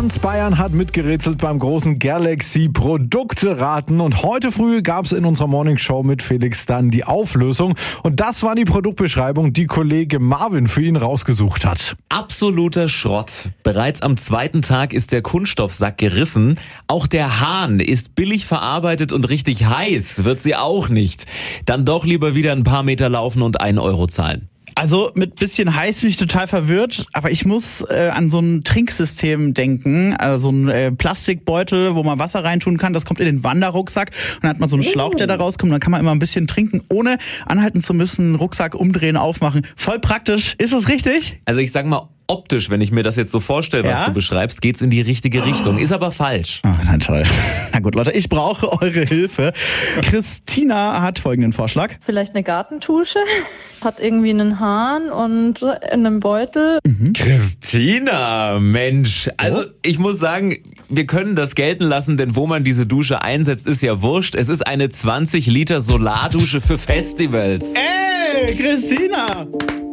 Ganz Bayern hat mitgerätselt beim großen Galaxy-Produkte-Raten und heute früh gab es in unserer Morningshow mit Felix dann die Auflösung und das war die Produktbeschreibung, die Kollege Marvin für ihn rausgesucht hat. Absoluter Schrott. Bereits am zweiten Tag ist der Kunststoffsack gerissen. Auch der Hahn ist billig verarbeitet und richtig heiß wird sie auch nicht. Dann doch lieber wieder ein paar Meter laufen und 1 Euro zahlen. Also mit bisschen heiß bin ich total verwirrt, aber ich muss an so ein Trinksystem denken, also ein Plastikbeutel, wo man Wasser reintun kann, das kommt in den Wanderrucksack und dann hat man so einen Schlauch, der da rauskommt, dann kann man immer ein bisschen trinken, ohne anhalten zu müssen, Rucksack umdrehen, aufmachen. Voll praktisch, ist das richtig? Also ich sag mal, optisch, wenn ich mir das jetzt so vorstelle, was du beschreibst, geht's in die richtige Richtung. Ist aber falsch. Oh, na toll. Na gut, Leute, ich brauche eure Hilfe. Christina hat folgenden Vorschlag. Vielleicht eine Gartentusche, hat irgendwie einen Hahn und in einem Beutel. Christina, Mensch. Also ich muss sagen, wir können das gelten lassen, denn wo man diese Dusche einsetzt, ist ja wurscht. Es ist eine 20 Liter Solardusche für Festivals. Ey, Christina!